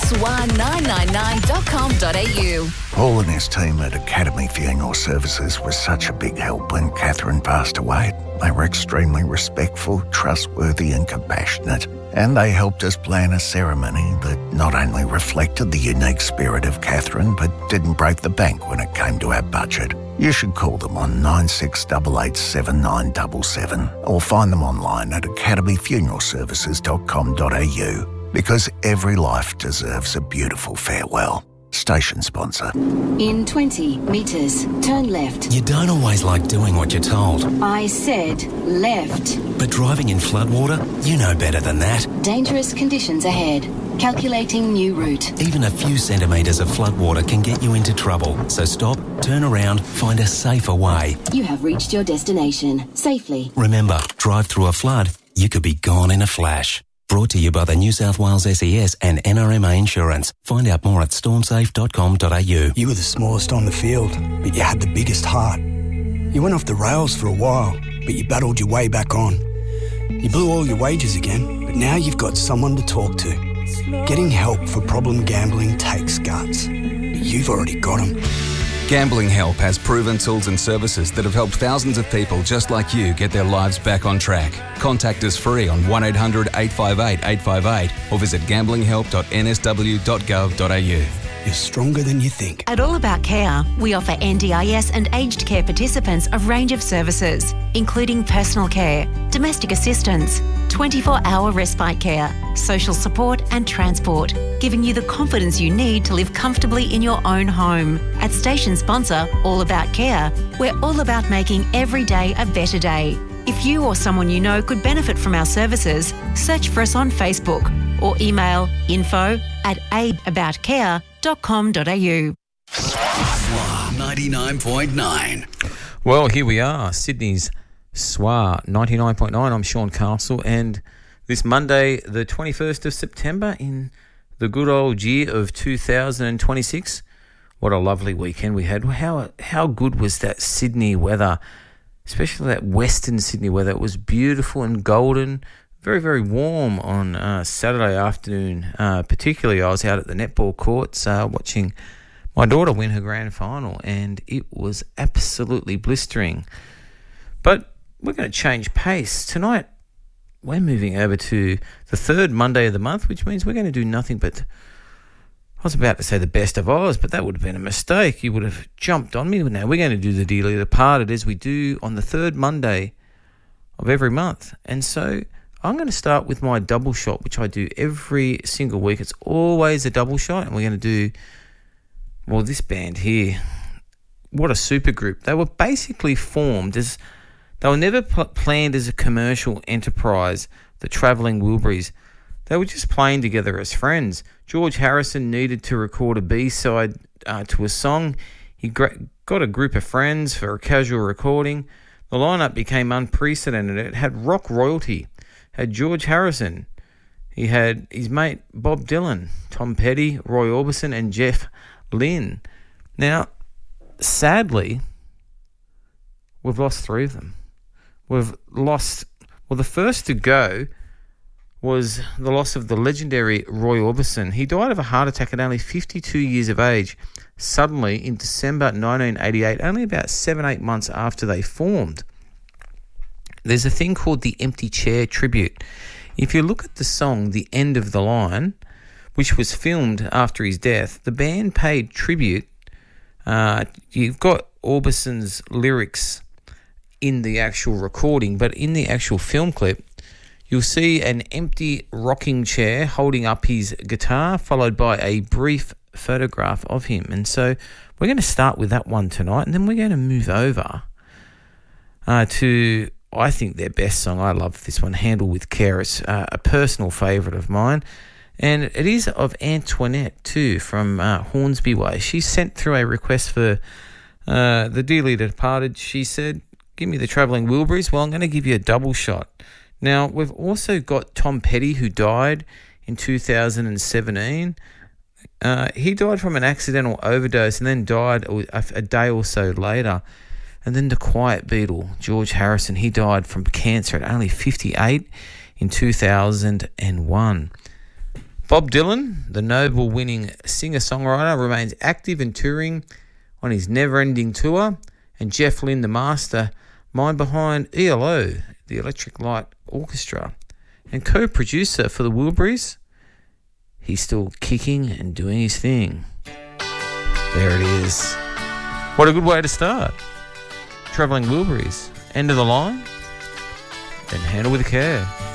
swa999.com.au. Paul and his team at Academy Funeral Services was such a big help when Catherine passed away. They were extremely respectful, trustworthy and compassionate. And they helped us plan a ceremony that not only reflected the unique spirit of Catherine, but didn't break the bank when it came to our budget. You should call them on 96887977 or find them online at academyfuneralservices.com.au, because every life deserves a beautiful farewell. Station sponsor. In 20 metres, turn left. You don't always like doing what you're told. I said left. But driving in floodwater, you know better than that. Dangerous conditions ahead. Calculating new route. Even a few centimetres of floodwater can get you into trouble. So stop, turn around, find a safer way. You have reached your destination safely. Remember, drive through a flood, you could be gone in a flash. Brought to you by the New South Wales SES and NRMA Insurance. Find out more at stormsafe.com.au. You were the smallest on the field, but you had the biggest heart. You went off the rails for a while, but you battled your way back on. You blew all your wages again, but now you've got someone to talk to. Getting help for problem gambling takes guts, but you've already got them. Gambling Help has proven tools and services that have helped thousands of people just like you get their lives back on track. Contact us free on 1800 858 858 or visit gamblinghelp.nsw.gov.au. You're stronger than you think. At All About Care, we offer NDIS and aged care participants a range of services, including personal care, domestic assistance, 24-hour respite care, social support and transport, giving you the confidence you need to live comfortably in your own home. At station sponsor All About Care, we're all about making every day a better day. If you or someone you know could benefit from our services, search for us on Facebook or email info@aidaboutcare.com.au. SWA 99.9. Well, here we are, Sydney's SWA 99.9. I'm Sean Castle, and this Monday, the 21st of September, in the good old year of 2026, what a lovely weekend we had. How good was that Sydney weather, especially that Western Sydney weather? It was beautiful and golden, very, very warm on Saturday afternoon. Particularly, I was out at the netball courts watching my daughter win her grand final, and it was absolutely blistering. But we're going to change pace. Tonight, we're moving over to the third Monday of the month, which means we're going to do nothing but, I was about to say the best of Oz, but that would have been a mistake. You would have jumped on me. Now, we're going to do the Dearly Departed as we do on the third Monday of every month. And so I'm going to start with my double shot, which I do every single week. It's always a double shot, and we're going to do, well, this band here, what a super group. They were basically formed as, they were never planned as a commercial enterprise, the Travelling Wilburys. They were just playing together as friends. George Harrison needed to record a B-side to a song. He got a group of friends for a casual recording. The lineup became unprecedented. It had rock royalty. It had George Harrison. He had his mate Bob Dylan, Tom Petty, Roy Orbison and Jeff Lynne. Now, sadly, we've lost three of them. We've lost, well, the first to go was the loss of the legendary Roy Orbison. He died of a heart attack at only 52 years of age, suddenly in December 1988, only about 7-8 months after they formed. There's a thing called the Empty Chair Tribute. If you look at the song The End of the Line, which was filmed after his death, the band paid tribute. You've got Orbison's lyrics in the actual recording, but in the actual film clip, you'll see an empty rocking chair holding up his guitar, followed by a brief photograph of him. And so we're going to start with that one tonight, and then we're going to move over to, I think, their best song. I love this one, Handle with Care. It's a personal favourite of mine. And it is of Antoinette, too, from Hornsby Way. She sent through a request for the Dearly Departed. She said, give me the Travelling Wilburys. Well, I'm going to give you a double shot. Now, we've also got Tom Petty, who died in 2017. He died from an accidental overdose and then died a day or so later. And then the Quiet Beatle, George Harrison, he died from cancer at only 58 in 2001. Bob Dylan, the Nobel-winning singer-songwriter, remains active and touring on his never-ending tour. And Jeff Lynne, the mastermind behind ELO, the Electric Light Orchestra, and co-producer for the Wilburys, he's still kicking and doing his thing. There it is. What a good way to start. Travelling Wilburys. End of the line, then handle with care.